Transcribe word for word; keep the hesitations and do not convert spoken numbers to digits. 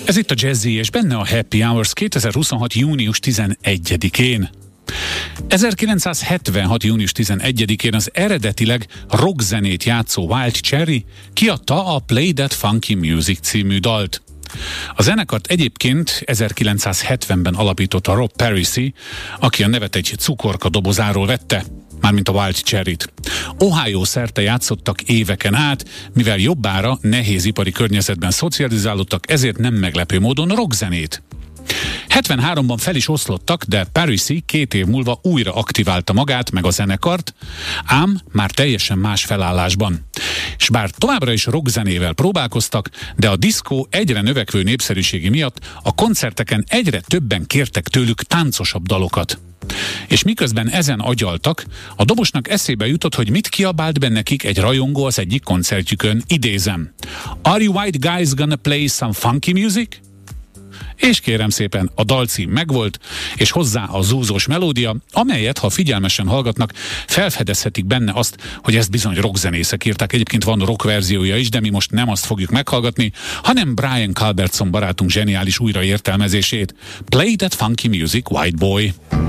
Ez itt a Jazzy, és benne a Happy Hours kétezer-huszonhat. június tizenegyedikén. ezerkilencszázhetvenhat. június tizenegyedikén az eredetileg rockzenét játszó Wild Cherry kiadta a Play That Funky Music című dalt. A zenekart egyébként ezerkilencszázhetvenben alapította Rob Parisi, aki a nevet egy cukorka dobozáról vette, mármint a Wild Cherryt. Ohio szerte játszottak éveken át, mivel jobbára nehéz ipari környezetben szocializálódtak, ezért nem meglepő módon rockzenét. hetvenháromban fel is oszlottak, de Parisi két év múlva újra aktiválta magát meg a zenekart, ám már teljesen más felállásban. S bár továbbra is rockzenével próbálkoztak, de a diszkó egyre növekvő népszerűségi miatt a koncerteken egyre többen kértek tőlük táncosabb dalokat. És miközben ezen agyaltak, a dobosnak eszébe jutott, hogy mit kiabált be nekik egy rajongó az egyik koncertjükön, idézem: "Are you white guys gonna play some funky music?" És kérem szépen, a dalcím megvolt, és hozzá a zúzós melódia, amelyet, ha figyelmesen hallgatnak, felfedezhetik benne azt, hogy ezt bizony rockzenészek írták. Egyébként van rock verziója is, de mi most nem azt fogjuk meghallgatni, hanem Brian Culbertson barátunk zseniális újraértelmezését. Play That Funky Music, White Boy.